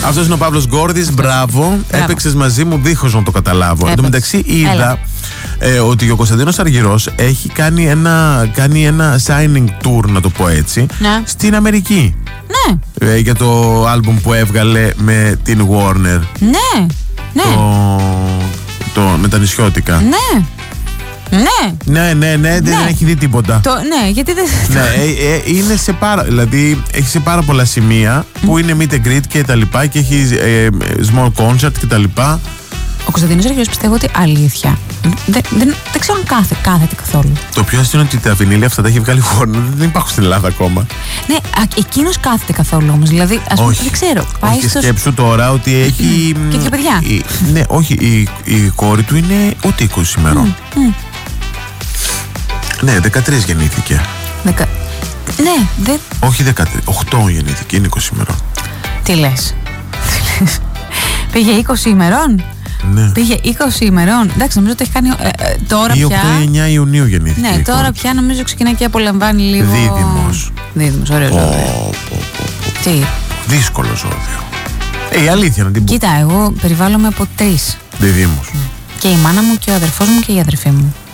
Αυτός είναι ο Παύλος Γκόρδης. Μπράβο. Έπαιξες μαζί μου δίχως να το καταλάβω. Εν τω μεταξύ είδα ότι ο Κωνσταντίνος Αργυρός έχει κάνει ένα signing tour, να το πω έτσι, στην Αμερική. Ναι. Για το άλμπουμ που έβγαλε με την Warner. Ναι. Με τα νησιώτικα. Ναι, δεν έχει δει τίποτα. Ναι, γιατί δεν. Ναι, είναι δηλαδή έχει σε πάρα πολλά σημεία που είναι meet and greet και τα λοιπά και έχει small concert και τα λοιπά. Ο Κωνσταντίνος Αργυρός πιστεύω ότι αλήθεια δεν ξέρω αν κάθεται καθόλου. Το πιο αστείο είναι ότι τα βινίλια αυτά τα έχει βγάλει Warner, δεν υπάρχουν στην Ελλάδα ακόμα. Ναι, εκείνος κάθεται καθόλου όμως. Δηλαδή, ας πούμε, δεν ξέρω. Πάει και σκέψου τώρα ότι έχει. Και δύο παιδιά. Ναι, όχι, η κόρη του είναι ούτε 20 ημερών. Ναι, 13 γεννήθηκε. Ναι, όχι 13, 8 γεννήθηκε, είναι 20 ημερών. Τι λες? Πήγε 20 ημερών. Ναι. Πήγε 20 ημερών. Εντάξει, νομίζω ότι έχει κάνει τώρα ή πια. 8-9 Ιουνίου γεννήθηκε. Ναι, τώρα πια νομίζω ξεκινάει και απολαμβάνει λίγο. Δίδυμος, ωραίο ζώδιο. Τι? Δύσκολο ζώδιο. Η αλήθεια να την πω. Κοίτα, εγώ περιβάλλομαι από 3 διδύμους. Και η μάνα μου και ο αδερφός μου και η αδερφή μου.